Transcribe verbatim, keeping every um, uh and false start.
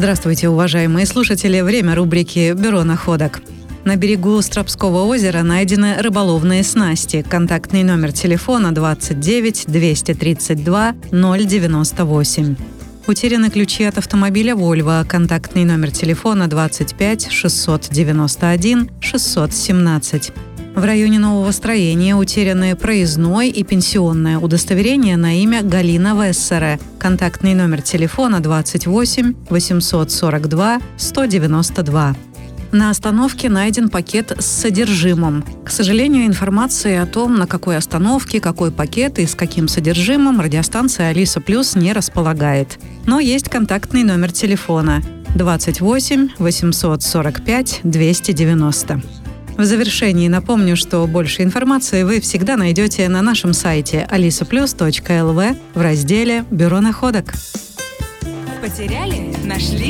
Здравствуйте, уважаемые слушатели. Время рубрики «Бюро находок». На берегу Стропского озера найдены рыболовные снасти. Контактный номер телефона двадцать девять двести тридцать два ноль девяносто восемь. Утеряны ключи от автомобиля Volvo. Контактный номер телефона двадцать пять шестьсот девяносто один шестьсот семнадцать. В районе нового строения утеряны проездной и пенсионное удостоверение на имя Галина Вессере. Контактный номер телефона двадцать восемь восемьсот сорок два сто девяносто два. На остановке найден пакет с содержимым. К сожалению, информации о том, на какой остановке, какой пакет и с каким содержимым, радиостанция «Алиса Плюс» не располагает. Но есть контактный номер телефона двадцать восемь восемьсот сорок пять двести девяносто. В завершении напомню, что больше информации вы всегда найдете на нашем сайте алиса плюс точка эл ви в разделе «Бюро находок». Потеряли? Нашли?